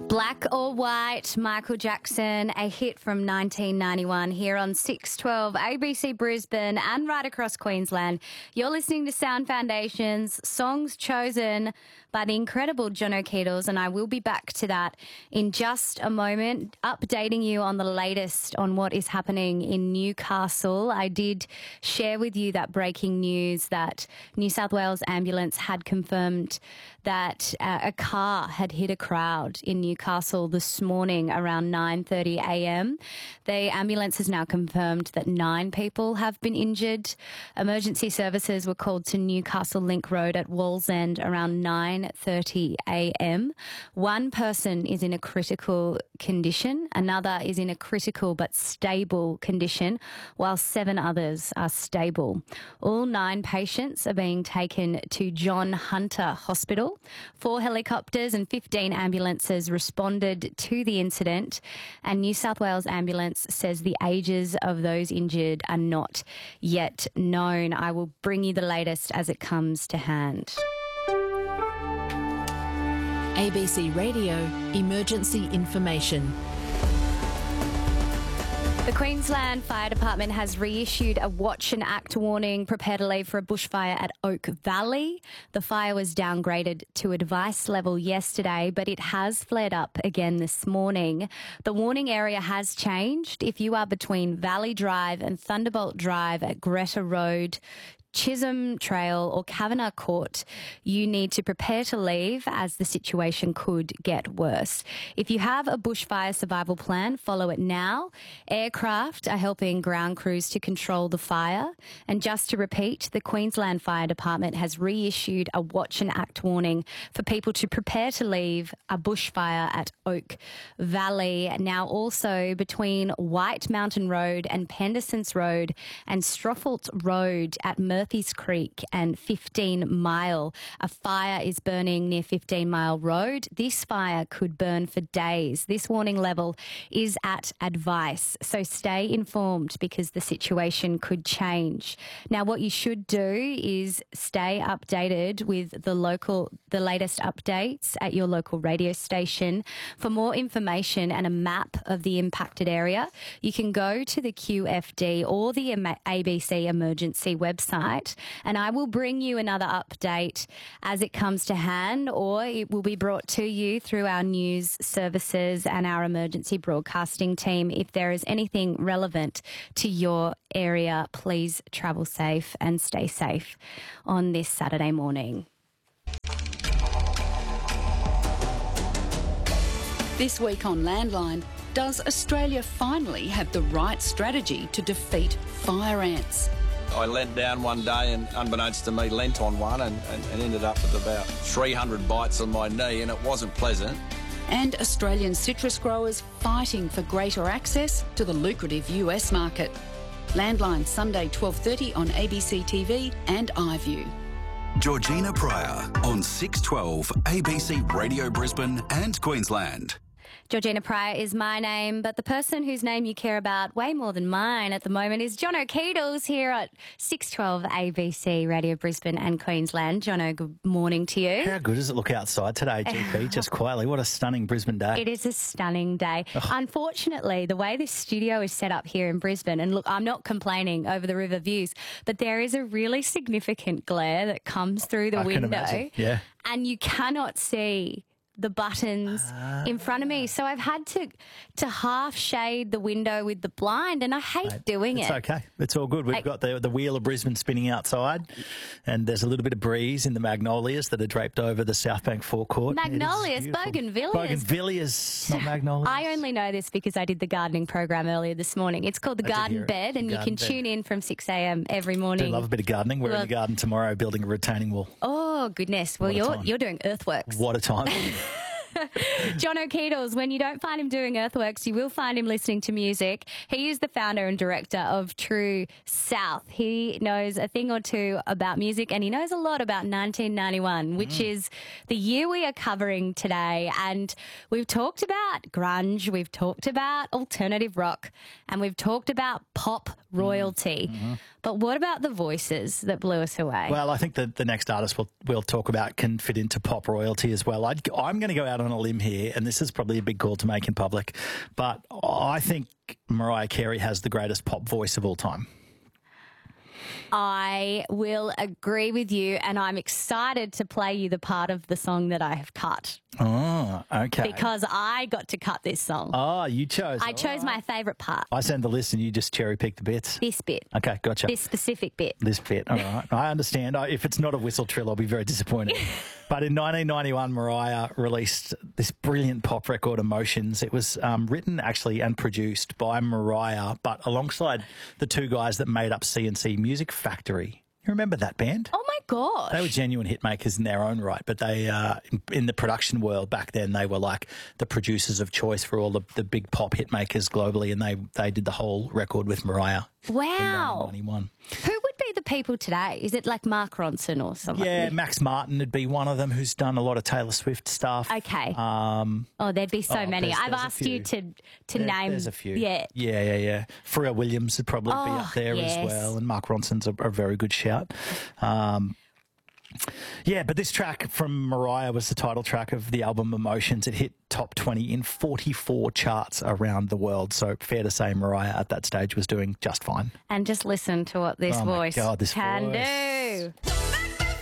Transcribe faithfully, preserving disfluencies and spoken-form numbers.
Black or White, Michael Jackson, a hit from nineteen ninety-one here on six twelve A B C Brisbane and right across Queensland. You're listening to Sound Foundation's Songs Chosen by the incredible Jono Keedles, and I will be back to that in just a moment, updating you on the latest on what is happening in Newcastle. I did share with you that breaking news that New South Wales Ambulance had confirmed that uh, a car had hit a crowd in Newcastle this morning around nine thirty a m. The ambulance has now confirmed that nine people have been injured. Emergency services were called to Newcastle Link Road at Wallsend around nine thirty a m. One person is in a critical condition, another is in a critical but stable condition, while seven others are stable. All nine patients are being taken to John Hunter Hospital. Four helicopters and fifteen ambulances responded to the incident, and New South Wales Ambulance says the ages of those injured are not yet known. I will bring you the latest as it comes to hand. A B C Radio Emergency Information. The Queensland Fire Department has reissued a watch and act warning. Prepare to leave for a bushfire at Oak Valley. The fire was downgraded to advice level yesterday, but it has flared up again this morning. The warning area has changed. If you are between Valley Drive and Thunderbolt Drive at Greta Road, Chisholm Trail or Kavanagh Court, you need to prepare to leave as the situation could get worse. If you have a bushfire survival plan, follow it now. Aircraft are helping ground crews to control the fire. And just to repeat, the Queensland Fire Department has reissued a watch and act warning for people to prepare to leave a bushfire at Oak Valley. Now also between White Mountain Road and Pendersons Road and Stroffelt Road at Murphy's Creek and fifteen mile. A fire is burning near fifteen mile Road. This fire could burn for days. This warning level is at advice, so stay informed because the situation could change. Now, what you should do is stay updated with the local, the latest updates at your local radio station. For more information and a map of the impacted area, you can go to the Q F D or the A B C emergency website. And I will bring you another update as it comes to hand, or it will be brought to you through our news services and our emergency broadcasting team. If there is anything relevant to your area, please travel safe and stay safe on this Saturday morning. This week on Landline, does Australia finally have the right strategy to defeat fire ants? I leant down one day and, unbeknownst to me, leant on one and, and, and ended up with about three hundred bites on my knee, and it wasn't pleasant. And Australian citrus growers fighting for greater access to the lucrative U S market. Landline Sunday twelve thirty on A B C T V and iView. Georgina Pryor on six twelve A B C Radio Brisbane and Queensland. Georgina Pryor is my name, but the person whose name you care about way more than mine at the moment is Jono Keedles here at six twelve A B C Radio Brisbane and Queensland. Jono, good morning to you. How good does it look outside today, G P? Just quietly. What a stunning Brisbane day. It is a stunning day. Oh. Unfortunately, the way this studio is set up here in Brisbane, and look, I'm not complaining over the river views, but there is a really significant glare that comes through the I window. Can imagine. Yeah. And you cannot see the buttons ah. in front of me. So I've had to to half shade the window with the blind, and I hate Mate, doing it's it. It's okay. It's all good. We've I, got the, the wheel of Brisbane spinning outside, and there's a little bit of breeze in the magnolias that are draped over the South Bank forecourt. Magnolias, bougainvilleas. Bougainvilleas, not magnolias. I only know this because I did the gardening program earlier this morning. It's called The I Garden Bed, and you can bed. tune in from six a m every morning. I love a bit of gardening. We're well, in the garden tomorrow building a retaining wall. Oh, goodness. Well, what you're you're doing earthworks. What a time. Jono Keedles, when you don't find him doing earthworks, you will find him listening to music. He is the founder and director of True South. He knows a thing or two about music, and he knows a lot about nineteen ninety-one, which mm. is the year we are covering today. And we've talked about grunge, we've talked about alternative rock, and we've talked about pop royalty. Mm-hmm. But what about the voices that blew us away? Well, I think that the next artist we'll, we'll talk about can fit into pop royalty as well. I'd, I'm going to go out on on a limb here, and this is probably a big call to make in public, but I think Mariah Carey has the greatest pop voice of all time. I will agree with you, and I'm excited to play you the part of the song that I have cut. Oh, okay. Because I got to cut this song. Oh, you chose. I chose my favourite part. I send the list and you just cherry pick the bits. This bit. Okay, gotcha. This specific bit. This bit, all right. I understand. I, if it's not a whistle trill, I'll be very disappointed. But in nineteen ninety-one, Mariah released this brilliant pop record, Emotions. It was um, written actually and produced by Mariah, but alongside the two guys that made up C and C Music Factory. You remember that band? Oh, my gosh. They were genuine hit makers in their own right, but they, uh, in, in the production world back then, they were like the producers of choice for all the, the big pop hit makers globally, and they, they did the whole record with Mariah. Wow. In nineteen ninety-one. Who would be the people today? Is it like Mark Ronson or something? Yeah, Max Martin would be one of them, who's done a lot of Taylor Swift stuff. Okay. Um, oh, there'd be so oh, many. there's- I've there's a asked you few. to to there- name. There's a few. Yeah. Yeah, yeah, yeah. Pharrell Williams would probably be Oh, up there yes. as well, and Mark Ronson's a, a very good shout. Um, yeah, but this track from Mariah was the title track of the album Emotions. It hit top twenty in forty-four charts around the world. So fair to say Mariah at that stage was doing just fine. And just listen to what this Oh my voice God, this can voice. do.